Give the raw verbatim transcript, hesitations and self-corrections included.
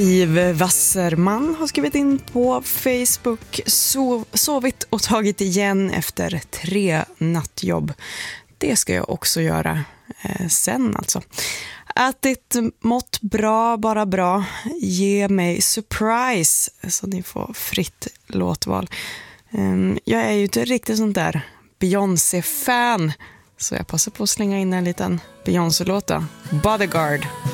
Siv Wasserman har skrivit in på Facebook: Sov, sovit och tagit igen efter tre nattjobb. Det ska jag också göra eh, sen alltså. Ätit, mått bra, bara bra. Ge mig surprise, så ni får fritt låtval. Um, jag är ju inte riktigt sånt där Beyoncé-fan, så jag passar på att slänga in en liten Beyoncé-låta. Bodyguard.